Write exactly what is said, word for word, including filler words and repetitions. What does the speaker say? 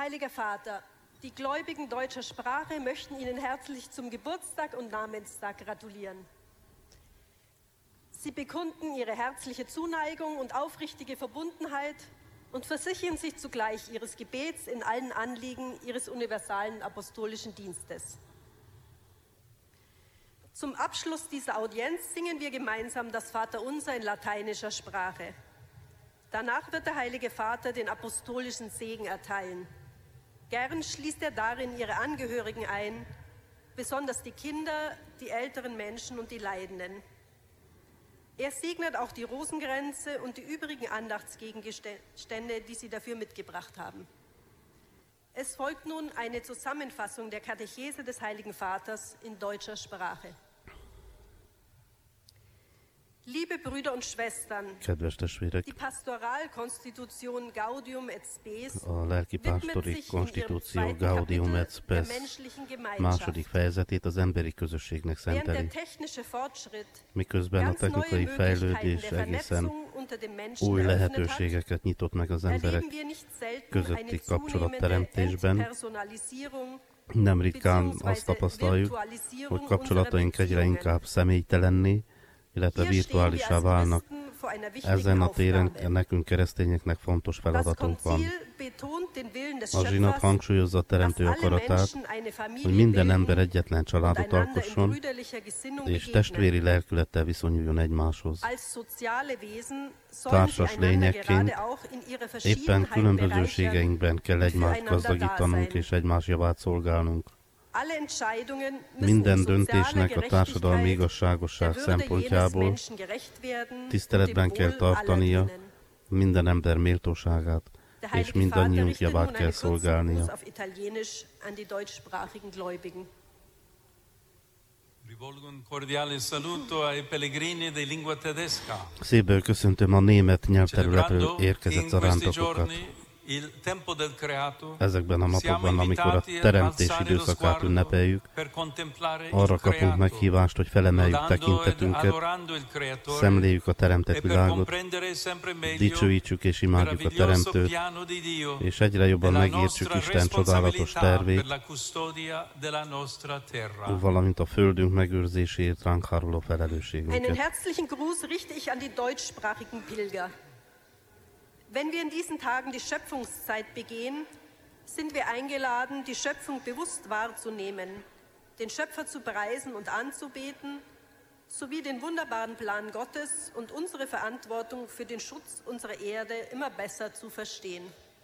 Heiliger Vater, die Gläubigen deutscher Sprache möchten Ihnen herzlich zum Geburtstag und Namenstag gratulieren. Sie bekunden ihre herzliche Zuneigung und aufrichtige Verbundenheit und versichern sich zugleich ihres Gebets in allen Anliegen ihres universalen apostolischen Dienstes. Zum Abschluss dieser Audienz singen wir gemeinsam das Vaterunser in lateinischer Sprache. Danach wird der Heilige Vater den apostolischen Segen erteilen. Gern schließt er darin ihre Angehörigen ein, besonders die Kinder, die älteren Menschen und die Leidenden. Er segnet auch die Rosenkränze und die übrigen Andachtsgegenstände, die Sie dafür mitgebracht haben. Es folgt nun eine Zusammenfassung der Katechese des Heiligen Vaters in deutscher Sprache. Liebe Brüder und Schwestern, Kedves testvérek, die Pastoralkonstitution Gaudium et Spes a lelkipásztori konstitúció Gaudium et Spes második fejezetét az emberi közösségnek szenteli, miközben a technikai fejlődés egészen új lehetőségeket nyitott meg az emberek közötti kapcsolatteremtésben. Nem ritkán azt tapasztaljuk, hogy kapcsolataink egyre inkább személytelenné, illetve virtuálisá válnak. Ezen a téren nekünk keresztényeknek fontos feladatunk van. A zsinat hangsúlyozza a teremtő akaratát, hogy minden ember egyetlen családot alkosson, és testvéri lelkülettel viszonyuljon egymáshoz. Társas lényekként éppen különbözőségeinkben kell egymást gazdagítanunk és egymás javát szolgálnunk. Minden döntésnek a társadalmi igazságosság szempontjából tiszteletben kell tartania minden ember méltóságát, és mindannyiunk javát kell szolgálnia. Szívből köszöntöm a német nyelvterületről érkezett zarántakokat. Ezekben a napokban, amikor a teremtés időszakát ünnepeljük, arra kapunk meghívást, hogy felemeljük tekintetünket, szemléljük a teremtett világot, dicsőítsük és imádjuk a teremtőt, és egyre jobban megértsük Isten csodálatos tervét, valamint a földünk megőrzéséért ránk háruló felelősségünket. Wenn wir in diesen Tagen die Schöpfungszeit begehen, sind wir eingeladen, die Schöpfung bewusst wahrzunehmen, den Schöpfer zu preisen und anzubeten, sowie den wunderbaren Plan Gottes und unsere Verantwortung für den Schutz unserer Erde immer besser zu verstehen.